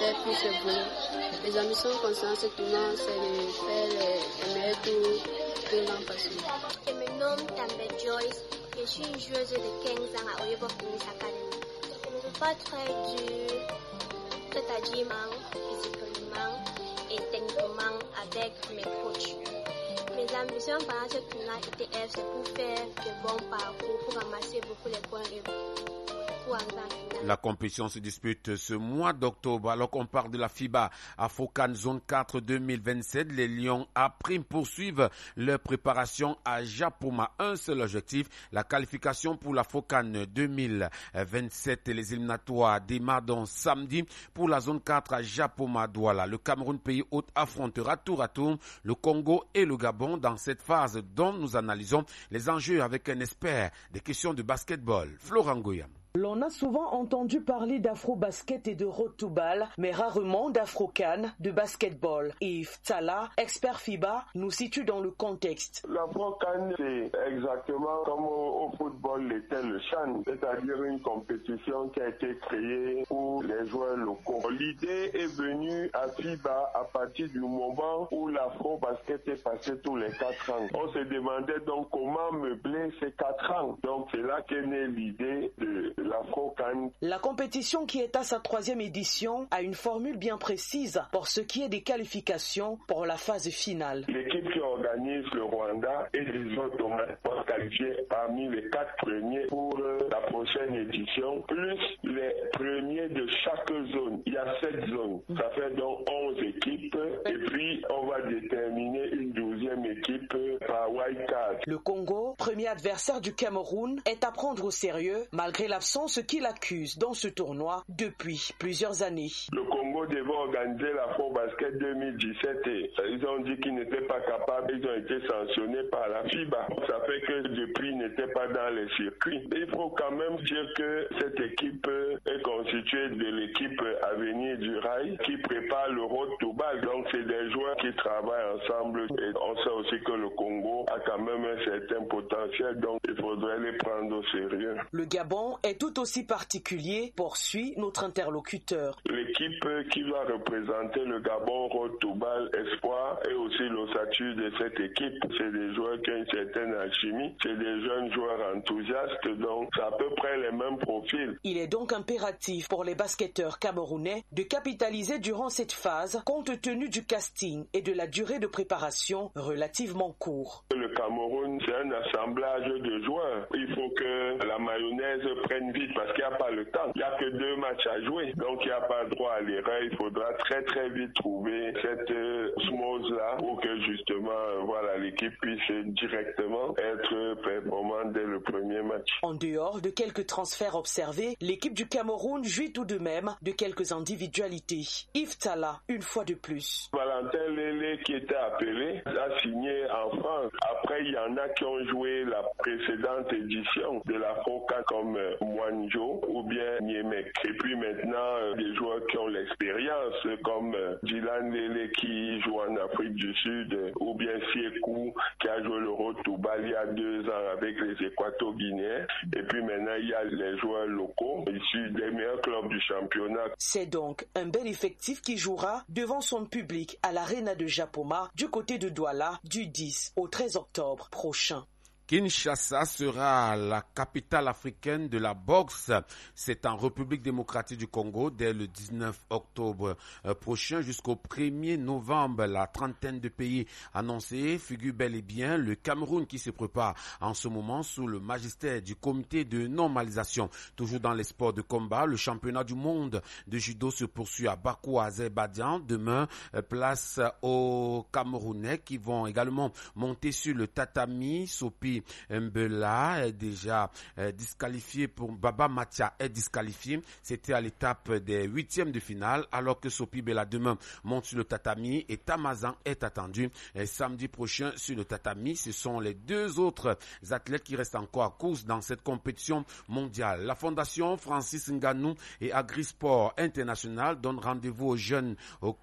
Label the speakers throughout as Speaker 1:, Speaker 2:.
Speaker 1: faire plus de boulot. Les ambitions concernant ce tournoi, c'est de faire les meilleurs tours de l'an passé.
Speaker 2: Je me nomme Tambe Joyce. Je suis une joueuse de 15 ans à Oyebo Tennis Academy. Je ne suis pas très dure, c'est-à-dire physiquement et techniquement avec mes coachs. Mes ambitions pendant ce tournoi ITF, c'est pour faire de bons parcours, pour ramasser beaucoup les points et pour arriver en finale.
Speaker 3: La compétition se dispute ce mois d'octobre. Alors qu'on parle de la FIBA Afro-CAN Zone 4 2027, les Lions à prime poursuivent leur préparation à Japoma. Un seul objectif, la qualification pour l'Afro-CAN 2027. Les éliminatoires démarrent donc samedi pour la Zone 4 à Japoma, Douala. Le Cameroun, pays hôte, affrontera tour à tour le Congo et le Gabon dans cette phase dont nous analysons les enjeux avec un expert des questions de basketball, Florent Goyam.
Speaker 4: L'on a souvent entendu parler d'afro-basket et de road to ball, mais rarement d'afro-can, de basketball. Yves Tala, expert FIBA, nous situe dans le contexte.
Speaker 5: L'afro-can, c'est exactement comme au football l'était le CHAN, c'est-à-dire une compétition qui a été créée pour les joueurs locaux. L'idée est venue à FIBA à partir du moment où l'afro-basket est passé tous les 4 ans. On se demandait donc comment meubler ces 4 ans. Donc c'est là qu'est née l'idée de l'Afro-CAN.
Speaker 4: La compétition qui est à sa 3e édition a une formule bien précise pour ce qui est des qualifications pour la phase finale.
Speaker 5: L'équipe qui organise le Rwanda et les autres vont qualifier parmi les 4 premiers pour la prochaine édition, plus les premiers de chaque zone. Il y a 7 zones. Ça fait donc 11 équipes et puis on va déterminer une 12e équipe par wild card.
Speaker 4: Le Congo, premier adversaire du Cameroun, est à prendre au sérieux malgré l'absence qu'il accuse dans ce tournoi depuis plusieurs années.
Speaker 5: Le Congo devait organiser l'Afro-Basket 2017 et ils ont dit qu'ils n'étaient pas capables, ils ont été sanctionnés par la FIBA. Ça fait que depuis ils n'étaient pas dans les circuits. Il faut quand même dire que cette équipe est constituée de l'équipe Avenir du Rail qui prépare le road to ball. Donc c'est des joueurs qui travaillent ensemble et on sait aussi que le Congo a quand même un certain potentiel, donc il faudrait les prendre au sérieux.
Speaker 4: Le Gabon est tout aussi particulier, poursuit notre interlocuteur.
Speaker 5: L'équipe qui doit représenter le Gabon Road to Ball Espoir et aussi l'ossature de cette équipe, c'est des joueurs qui ont une certaine alchimie, c'est des jeunes joueurs enthousiastes, donc c'est à peu près les mêmes profils.
Speaker 4: Il est donc impératif pour les basketteurs camerounais de capitaliser durant cette phase compte tenu du casting et de la durée de préparation relativement court.
Speaker 5: Le Cameroun, c'est un assemblage de joueurs. Il faut que la mayonnaise prenne vite parce qu'il n'y a pas le temps. Il n'y a que 2 matchs à jouer. Donc il n'y a pas droit à l'erreur. Il faudra très très vite trouver cette osmose-là pour que justement l'équipe puisse directement être performante dès le premier match.
Speaker 4: En dehors de quelques transferts observés, l'équipe du Cameroun jouit tout de même de quelques individualités. Yves Tala, une fois de plus.
Speaker 5: Valentin Lélé qui était appelé a signé en France. Après, il y en a qui ont joué la précédente édition de la FOCA comme Mwanjo ou bien Niemek. Et puis maintenant, des joueurs qui ont l'expérience comme Dylan Lélé qui joue en Afrique du Sud ou bien Siekou qui a joué le road to ball il y a 2 ans avec les Équato-Guinéens. Et puis maintenant, il y a les joueurs locaux issus des meilleurs clubs du championnat.
Speaker 4: C'est donc un bel effectif qui jouera devant son public à l'Arena de Japoma du côté de Douala du 10 au 13 octobre prochain.
Speaker 3: Kinshasa sera la capitale africaine de la boxe. C'est en République démocratique du Congo dès le 19 octobre prochain jusqu'au 1er novembre. La trentaine de pays annoncés figure bel et bien le Cameroun qui se prépare en ce moment sous le magistère du comité de normalisation. Toujours dans les sports de combat, le championnat du monde de judo se poursuit à Bakou, Azerbaïdjan. Demain, place aux Camerounais qui vont également monter sur le tatami. Sopi Mbela est déjà disqualifié pour Baba Matia est disqualifié. C'était à l'étape des 8e de finale, alors que Sopi Bela demain monte sur le tatami et Tamazan est attendu samedi prochain sur le tatami. Ce sont les 2 autres athlètes qui restent encore à course dans cette compétition mondiale. La Fondation Francis Ngannou et Agrisport International donnent rendez-vous aux jeunes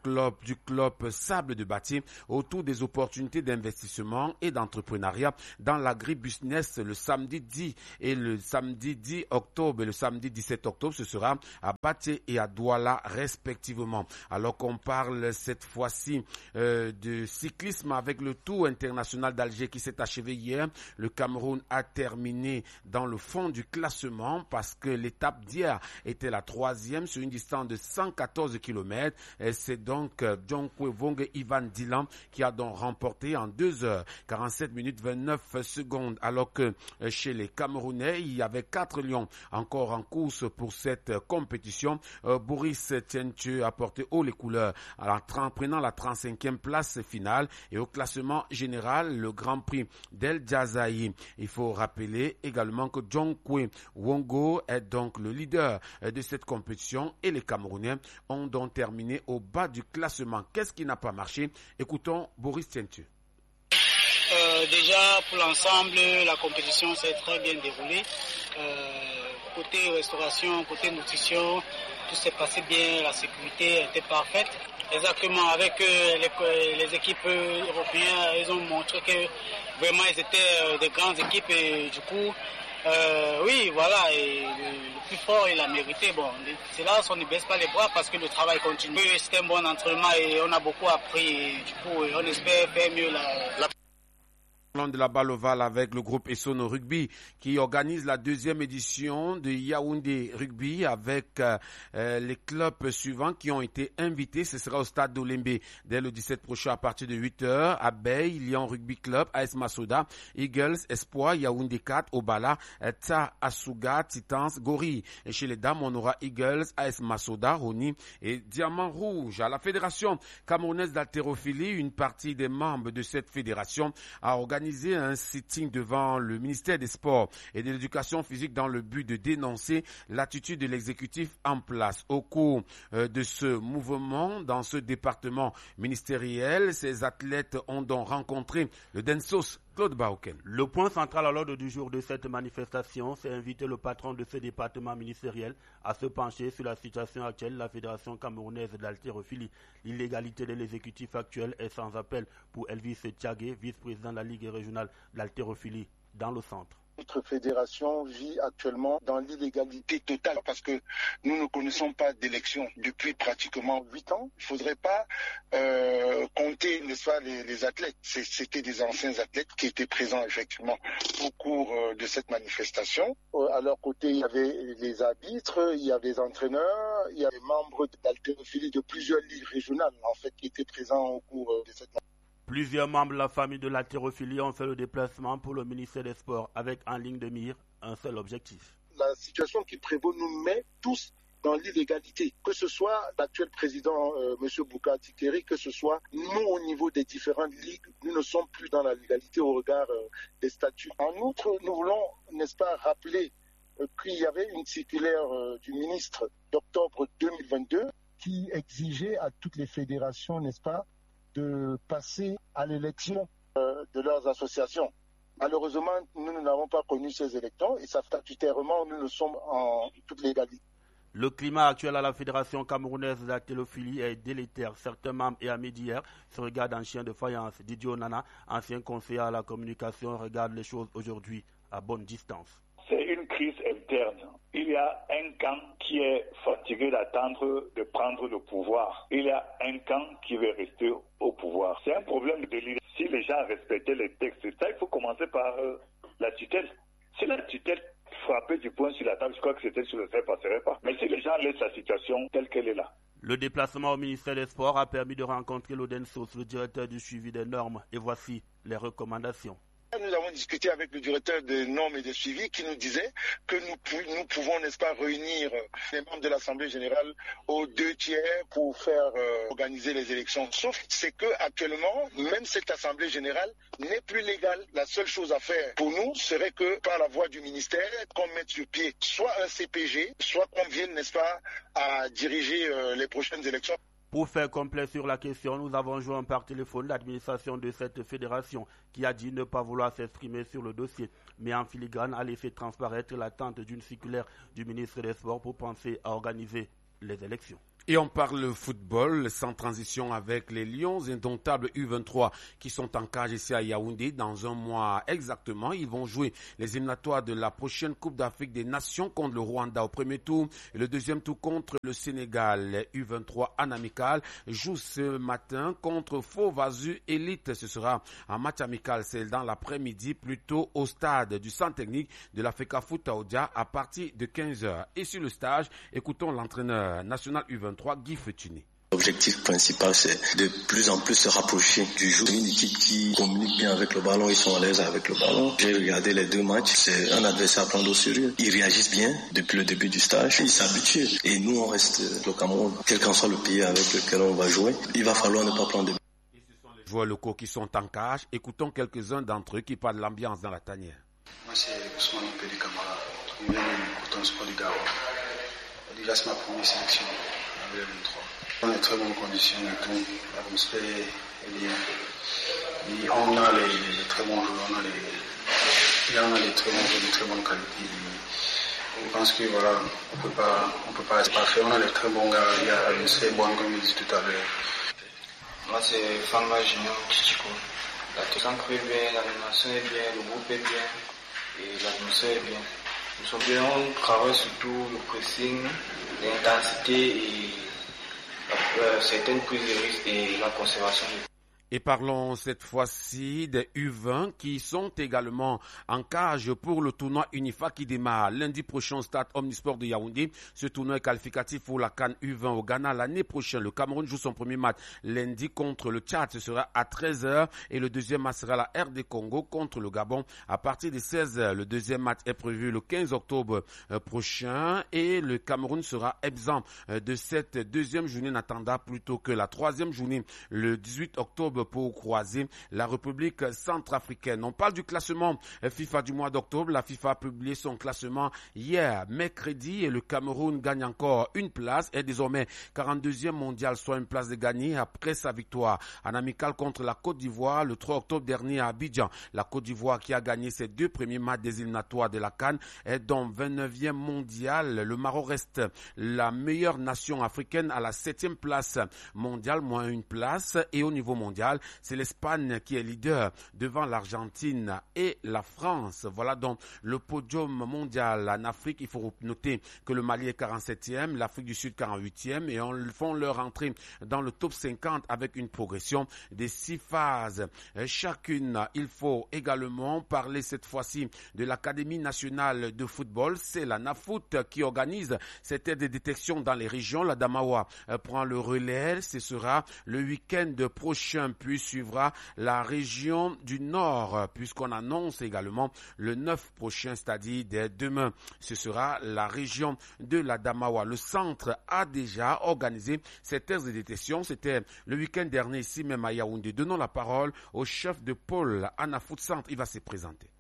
Speaker 3: du club Sable de Bati autour des opportunités d'investissement et d'entrepreneuriat dans la Agribusness le samedi 10 et le samedi 10 octobre et le samedi 17 octobre. Ce sera à Bathie et à Douala respectivement. Alors qu'on parle cette fois-ci de cyclisme avec le Tour international d'Alger qui s'est achevé hier. Le Cameroun a terminé dans le fond du classement parce que l'étape d'hier était la 3e sur une distance de 114 km. Et c'est donc John Kwevong Ivan Dilan qui a donc remporté en 2h47 minutes 29 secondes. Alors que chez les Camerounais, il y avait 4 lions encore en course pour cette compétition. Boris Tientu a porté haut les couleurs en prenant la 35e place finale. Et au classement général, le Grand Prix d'El Jazaï. Il faut rappeler également que John Kwevong est donc le leader de cette compétition et les Camerounais ont donc terminé au bas du classement. Qu'est-ce qui n'a pas marché? Écoutons Boris Tientu.
Speaker 6: Déjà, pour l'ensemble, la compétition s'est très bien déroulée. Côté restauration, côté nutrition, tout s'est passé bien, la sécurité était parfaite. Exactement, avec les équipes européennes, ils ont montré que vraiment ils étaient de grandes équipes et du coup, oui, voilà, et le plus fort, il a mérité. Bon, c'est là, on ne baisse pas les bras parce que le travail continue. C'était un bon entraînement et on a beaucoup appris et du coup, on espère faire mieux la
Speaker 3: de la balle ovale avec le groupe Essono Rugby qui organise la 2e édition de Yaoundé Rugby avec les clubs suivants qui ont été invités. Ce sera au stade d'Olembe dès le 17 prochain à partir de 8h. Abeille, Lyon Rugby Club, AS Massoda, Eagles, Espoir, Yaoundé 4, Obala, Ta Asuga, Titans, Gori. Et chez les dames, on aura Eagles, AS Massoda, Roni et Diamant Rouge. À la Fédération camerounaise d'haltérophilie, une partie des membres de cette fédération a organisé un sitting devant le ministère des Sports et de l'Éducation physique dans le but de dénoncer l'attitude de l'exécutif en place. Au cours de ce mouvement, dans ce département ministériel, ces athlètes ont donc rencontré le Densos Claude Baoken.
Speaker 7: Le point central à l'ordre du jour de cette manifestation, c'est inviter le patron de ce département ministériel à se pencher sur la situation actuelle de la Fédération camerounaise d'haltérophilie. L'illégalité de l'exécutif actuel est sans appel pour Elvis Thiagué, vice-président de la Ligue régionale d'haltérophilie dans le centre.
Speaker 8: Notre fédération vit actuellement dans l'illégalité totale parce que nous ne connaissons pas d'élection depuis pratiquement 8 ans. Il ne faudrait pas compter, n'est-ce pas, les athlètes. C'était des anciens athlètes qui étaient présents effectivement au cours de cette manifestation. À leur côté, il y avait les arbitres, il y avait les entraîneurs, il y avait des membres d'haltérophilie de plusieurs ligues régionales en fait qui étaient présents au cours de cette manifestation.
Speaker 7: Plusieurs membres de la famille de l'haltérophilie ont fait le déplacement pour le ministère des Sports avec en ligne de mire un seul objectif.
Speaker 8: La situation qui prévaut nous met tous dans l'illégalité, que ce soit l'actuel président M. Boukati Keri, que ce soit nous au niveau des différentes ligues, nous ne sommes plus dans la légalité au regard des statuts. En outre, nous voulons, n'est-ce pas, rappeler qu'il y avait une circulaire du ministre d'octobre 2022 qui exigeait à toutes les fédérations, n'est-ce pas, de passer à l'élection de leurs associations. Malheureusement, nous n'avons pas connu ces élections et statutairement, nous sommes en toute légalité.
Speaker 7: Le climat actuel à la Fédération camerounaise d'haltérophilie est délétère. Certains membres et amis d'hier se regardent en chien de faïence. Didier Onana, ancien conseiller à la communication, regarde les choses aujourd'hui à bonne distance.
Speaker 9: C'est une crise interne. Il y a un camp qui est fatigué d'attendre de prendre le pouvoir. Il y a un camp qui veut rester au pouvoir. C'est un problème de leadership. Si les gens respectaient les textes, ça, il faut commencer par la tutelle. Si la tutelle frappait du poing sur la table, je crois que c'était sur le fait, passerait pas. Mais si les gens laissent la situation telle qu'elle est là.
Speaker 7: Le déplacement au ministère des Sports a permis de rencontrer l'Odensos, le directeur du suivi des normes. Et voici les recommandations.
Speaker 8: Nous avons discuté avec le directeur des normes et des suivis qui nous disait que nous pouvons, n'est-ce pas, réunir les membres de l'Assemblée générale aux 2/3 pour faire organiser les élections. Sauf c'est que actuellement, même cette Assemblée générale n'est plus légale. La seule chose à faire pour nous serait que par la voie du ministère, qu'on mette sur pied soit un CPG, soit qu'on vienne, n'est-ce pas, à diriger les prochaines élections.
Speaker 7: Pour faire complet sur la question, nous avons joint par téléphone l'administration de cette fédération qui a dit ne pas vouloir s'exprimer sur le dossier, mais en filigrane a laissé transparaître l'attente d'une circulaire du ministre des Sports pour penser à organiser les élections.
Speaker 3: Et on parle football sans transition avec les Lions indomptables U23 qui sont en cage ici à Yaoundé. Dans un mois exactement, ils vont jouer les éliminatoires de la prochaine Coupe d'Afrique des Nations contre le Rwanda au premier tour et le deuxième tour contre le Sénégal. Les U23 en amical jouent ce matin contre Faux-Vazu Elite. Ce sera un match amical, c'est dans l'après-midi plutôt au stade du centre technique de l'Africa Foot à Odia à partir de 15h. Et sur le stage, écoutons l'entraîneur national U23 Guy Fetuni.
Speaker 10: L'objectif principal, c'est de plus en plus se rapprocher du jeu. Une équipe qui communique bien avec le ballon, ils sont à l'aise avec le ballon. J'ai regardé les deux matchs, c'est un adversaire à prendre au sérieux. Ils réagissent bien depuis le début du stage, ils s'habituent. Et nous, on reste le Cameroun, quel qu'en soit le pays avec lequel on va jouer. Il va falloir ne pas prendre de...
Speaker 3: Les joueurs locaux qui sont en cage, écoutons quelques-uns d'entre eux qui parlent de l'ambiance dans la tanière.
Speaker 11: Moi, c'est Ousmane Pédi Camara, je viens du Coton Sport du Garo. Déjà, c'est ma première sélection avec le 23. On est en très bonnes conditions et tout, l'atmosphère est bien. Et on a les très bons joueurs, on a les très bons joueurs de très bonne qualité. Je pense que voilà, on peut pas être parfait, on a les très bons gars, il y a l'atmosphère bonne comme je disais tout à l'heure.
Speaker 12: Moi c'est Fama Junior Chichiko. La technique est bien, l'animation est bien, le groupe est bien et l'atmosphère est bien. Nous sommes bien, on travaille surtout le pressing, l'intensité et certaines prises de risque et la conservation de...
Speaker 3: Et parlons cette fois-ci des U20 qui sont également en cage pour le tournoi UNIFA qui démarre lundi prochain au stade Omnisport de Yaoundé. Ce tournoi est qualificatif pour la CAN U20 au Ghana l'année prochaine. Le Cameroun joue son premier match lundi contre le Tchad. Ce sera à 13h et le deuxième match sera la RD Congo contre le Gabon à partir de 16h. Le deuxième match est prévu le 15 octobre prochain et le Cameroun sera exempt de cette deuxième journée n'attendant plutôt que la troisième journée le 18 octobre pour croiser la République centrafricaine. On parle du classement FIFA du mois d'octobre. La FIFA a publié son classement hier, mercredi, et le Cameroun gagne encore une place, est désormais 42e mondial, soit une place de gagner après sa victoire en amical contre la Côte d'Ivoire le 3 octobre dernier à Abidjan. La Côte d'Ivoire qui a gagné ses deux premiers matchs des éliminatoires de la CAN est donc 29e mondial. Le Maroc reste la meilleure nation africaine à la 7e place mondiale, moins une place, et au niveau mondial, c'est l'Espagne qui est leader devant l'Argentine et la France. Voilà donc le podium mondial en Afrique. Il faut noter que le Mali est 47e, l'Afrique du Sud 48e et ils font leur entrée dans le top 50 avec une progression des 6 phases chacune. Il faut également parler cette fois-ci de l'Académie nationale de football. C'est la NAFoot qui organise cette aide de détection dans les régions. La Damawa prend le relais. Ce sera le week-end prochain. Puis suivra la région du Nord, puisqu'on annonce également le 9 prochain, c'est-à-dire dès demain. Ce sera la région de la Damawa. Le centre a déjà organisé cette thèse de détection. C'était le week-end dernier ici même à Yaoundé. Donnons la parole au chef de pôle Anafoot Centre. Il va se présenter.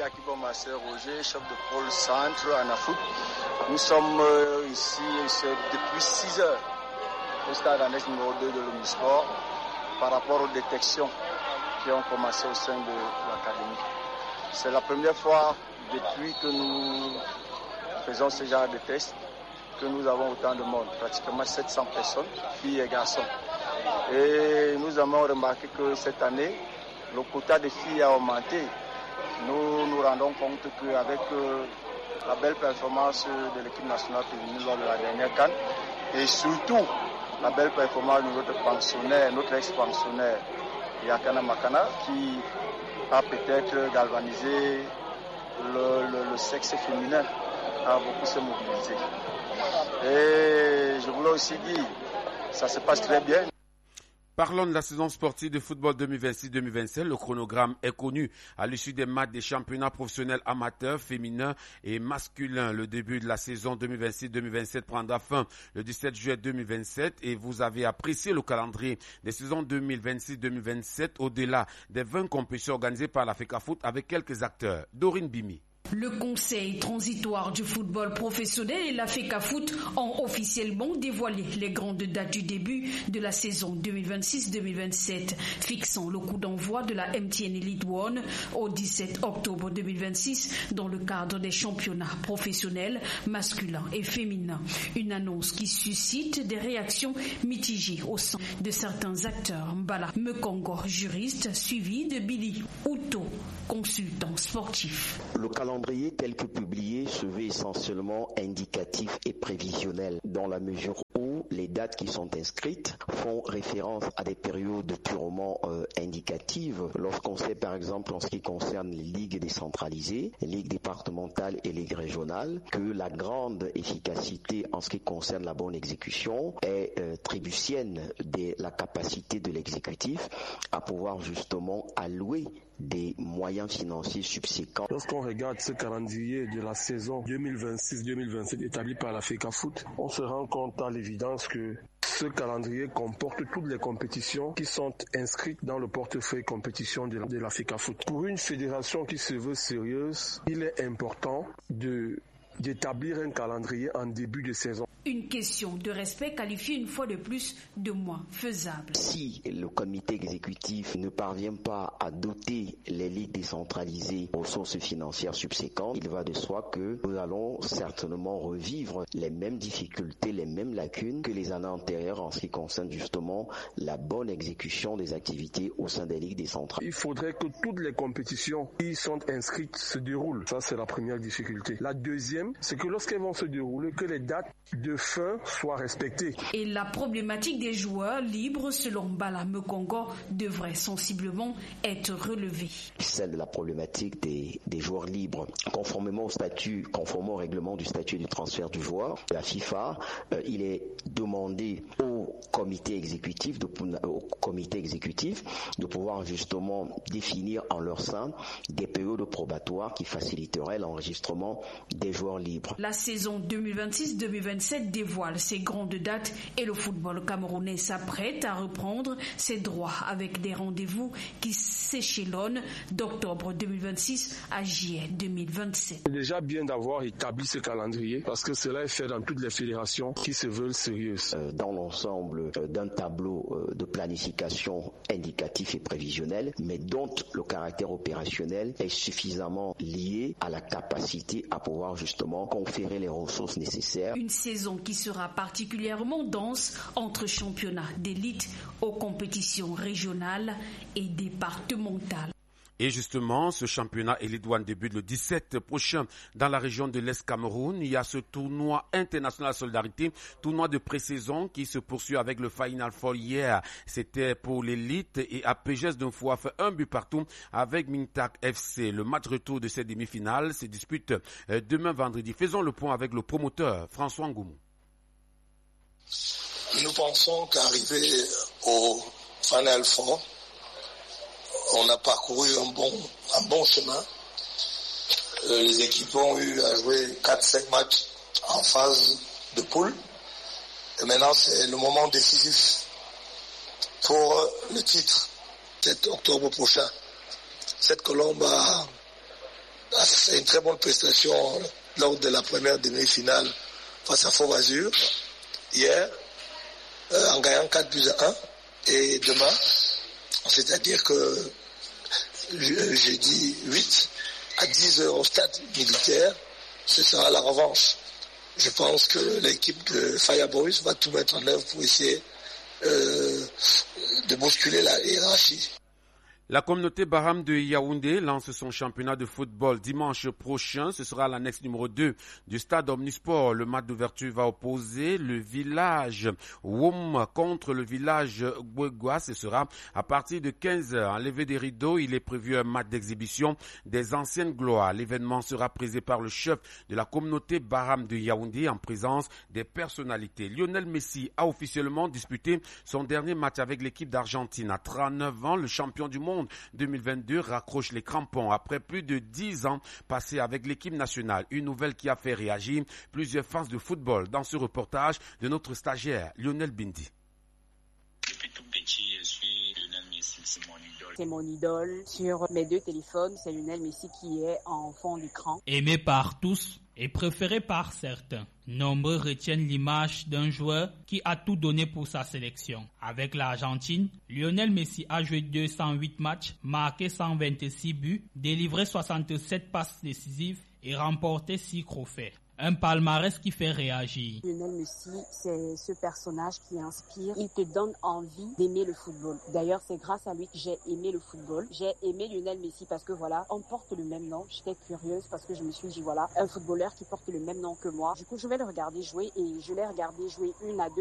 Speaker 13: Roger, chef de pôle Centre Anafoot. Nous sommes ici depuis 6 heures au stade annexe numéro 2 de l'Omnisport par rapport aux détections qui ont commencé au sein de l'académie. C'est la première fois depuis que nous faisons ce genre de tests que nous avons autant de monde, pratiquement 700 personnes, filles et garçons. Et nous avons remarqué que cette année, le quota de filles a augmenté. Nous nous rendons compte qu'avec la belle performance de l'équipe nationale féminine lors de la dernière CAN, et surtout la belle performance de notre pensionnaire, notre ex-pensionnaire Yakana Makana, qui a peut-être galvanisé le sexe féminin à beaucoup se mobiliser. Et je voulais aussi dire, ça se passe très bien.
Speaker 3: Parlons de la saison sportive de football 2026-2027. Le chronogramme est connu à l'issue des matchs des championnats professionnels amateurs, féminins et masculins. Le début de la saison 2026-2027 prendra fin le 17 juillet 2027 et vous avez apprécié le calendrier des saisons 2026-2027 au-delà des 20 compétitions organisées par l'Africa Foot avec quelques acteurs. Dorine Bimi.
Speaker 14: Le Conseil transitoire du football professionnel et la FECAFOOT ont officiellement dévoilé les grandes dates du début de la saison 2026-2027, fixant le coup d'envoi de la MTN Elite One au 17 octobre 2026 dans le cadre des championnats professionnels masculins et féminins. Une annonce qui suscite des réactions mitigées au sein de certains acteurs. Mbala Mekongo, juriste, suivi de Billy Outo, consultant sportif.
Speaker 15: Le calendrier tel que publié se veut essentiellement indicatif et prévisionnel dans la mesure où les dates qui sont inscrites font référence à des périodes purement indicatives. Lorsqu'on sait par exemple en ce qui concerne les ligues décentralisées, les ligues départementales et ligues régionales, que la grande efficacité en ce qui concerne la bonne exécution est trébuchienne de la capacité de l'exécutif à pouvoir justement allouer des moyens financiers subséquents.
Speaker 16: Lorsqu'on regarde ce calendrier de la saison 2026-2027 établi par la FECAFOOT, on se rend compte à l'évidence que ce calendrier comporte toutes les compétitions qui sont inscrites dans le portefeuille compétition de la FECAFOOT. Pour une fédération qui se veut sérieuse, il est important d'établir un calendrier en début de saison.
Speaker 14: Une question de respect qualifiée une fois de plus de moins faisable.
Speaker 15: Si le comité exécutif ne parvient pas à doter les ligues décentralisées aux sources financières subséquentes, il va de soi que nous allons certainement revivre les mêmes difficultés, les mêmes lacunes que les années antérieures en ce qui concerne justement la bonne exécution des activités au sein des ligues décentralisées.
Speaker 16: Il faudrait que toutes les compétitions qui sont inscrites se déroulent. Ça, c'est la première difficulté. La deuxième, c'est que lorsqu'elles vont se dérouler, que les dates de fin soient respectées.
Speaker 14: Et la problématique des joueurs libres, selon Mbala Mekongo, devrait sensiblement être relevée.
Speaker 15: Celle de la problématique des joueurs libres. Conformément au règlement du statut du transfert du joueur, la FIFA, il est demandé au comité exécutif de pouvoir justement définir en leur sein des périodes probatoires qui faciliteraient l'enregistrement des joueurs libres.
Speaker 14: La saison 2026-2027 dévoile ses grandes dates et le football camerounais s'apprête à reprendre ses droits avec des rendez-vous qui s'échelonnent d'octobre 2026 à juillet 2027.
Speaker 16: C'est déjà bien d'avoir établi ce calendrier parce que cela est fait dans toutes les fédérations qui se veulent sérieuses.
Speaker 15: Dans l'ensemble d'un tableau de planification indicatif et prévisionnel, mais dont le caractère opérationnel est suffisamment lié à la capacité à pouvoir justement conférer les ressources nécessaires.
Speaker 14: Une saison qui sera particulièrement dense entre championnats d'élite aux compétitions régionales et départementales.
Speaker 3: Et justement, ce championnat Elite One débute le 17 prochain dans la région de l'Est Cameroun. Il y a ce tournoi international solidarité, tournoi de pré-saison qui se poursuit avec le Final Four hier. C'était pour l'élite et APGS d'un fois fait un but partout avec Mintak FC. Le match retour de cette demi-finale se dispute demain vendredi. Faisons le point avec le promoteur François Ngoumou.
Speaker 17: Nous pensons qu'arrivé au Final Four, on a parcouru un bon chemin. Les équipes ont eu à jouer 4-5 matchs en phase de poule. Et maintenant, c'est le moment décisif pour le titre, 7 octobre prochain. Cette Colombe a fait une très bonne prestation lors de la première demi-finale face à Fauve Azur hier, en gagnant 4-1. Et demain, c'est-à-dire que jeudi 8 à 10h au stade militaire, ce sera la revanche. Je pense que l'équipe de Fireboys va tout mettre en œuvre pour essayer de bousculer la hiérarchie.
Speaker 3: La communauté Baham de Yaoundé lance son championnat de football dimanche prochain. Ce sera l'annexe numéro 2 du stade Omnisport. Le match d'ouverture va opposer le village Woum contre le village Gwegwa. Ce sera à partir de 15h. En levée des rideaux, il est prévu un match d'exhibition des anciennes gloires. L'événement sera présidé par le chef de la communauté Baham de Yaoundé en présence des personnalités. Lionel Messi a officiellement disputé son dernier match avec l'équipe d'Argentine. À 39 ans, le champion du monde 2022 raccroche les crampons après plus de 10 ans passés avec l'équipe nationale. Une nouvelle qui a fait réagir plusieurs fans de football dans ce reportage de notre stagiaire Lionel Bindi.
Speaker 18: Depuis tout petit, je suis Lionel Messi, c'est mon idole. C'est mon idole. Sur mes 2 téléphones, c'est Lionel Messi qui est en fond d'écran.
Speaker 19: Aimé par tous et préféré par certains, nombreux retiennent l'image d'un joueur qui a tout donné pour sa sélection. Avec l'Argentine, Lionel Messi a joué 208 matchs, marqué 126 buts, délivré 67 passes décisives et remporté 6 trophées. Un palmarès qui fait réagir.
Speaker 18: Lionel Messi, c'est ce personnage qui inspire. Il te donne envie d'aimer le football. D'ailleurs, c'est grâce à lui que j'ai aimé le football. J'ai aimé Lionel Messi parce que voilà, on porte le même nom. J'étais curieuse parce que je me suis dit voilà, un footballeur qui porte le même nom que moi. Du coup, je vais le regarder jouer et je l'ai regardé jouer 1 à 2